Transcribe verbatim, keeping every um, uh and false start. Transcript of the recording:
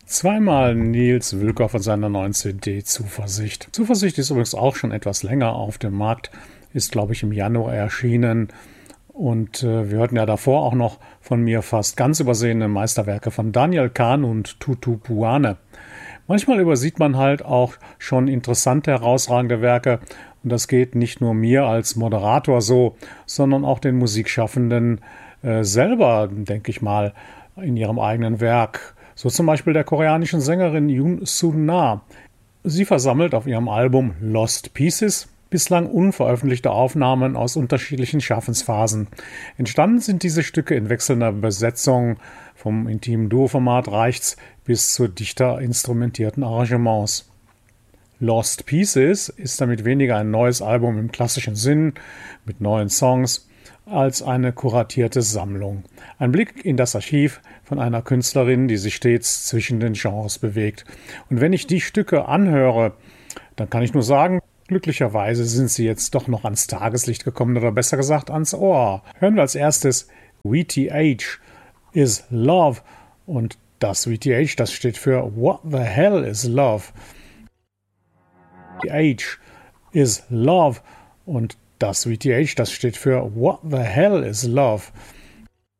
Zweimal Nils Wülker von seiner neuen C D Zuversicht. Zuversicht ist übrigens auch schon etwas länger auf dem Markt, ist glaube ich im Januar erschienen und äh, wir hörten ja davor auch noch von mir fast ganz übersehene Meisterwerke von Daniel Kahn und Tutu Buane. Manchmal übersieht man halt auch schon interessante, herausragende Werke und das geht nicht nur mir als Moderator so, sondern auch den Musikschaffenden äh, selber, denke ich mal, in ihrem eigenen Werk. So zum Beispiel der koreanischen Sängerin Yoon Sun-na. Sie versammelt auf ihrem Album Lost Pieces bislang unveröffentlichte Aufnahmen aus unterschiedlichen Schaffensphasen. Entstanden sind diese Stücke in wechselnder Besetzung, vom intimen Duo-Format reicht's bis zu dichter instrumentierten Arrangements. Lost Pieces ist damit weniger ein neues Album im klassischen Sinn mit neuen Songs, als eine kuratierte Sammlung. Ein Blick in das Archiv von einer Künstlerin, die sich stets zwischen den Genres bewegt. Und wenn ich die Stücke anhöre, dann kann ich nur sagen, glücklicherweise sind sie jetzt doch noch ans Tageslicht gekommen oder besser gesagt ans Ohr. Hören wir als erstes V T H is Love und das V T H, das steht für What the Hell is Love. H is Love und das V T H, das steht für What the Hell is Love.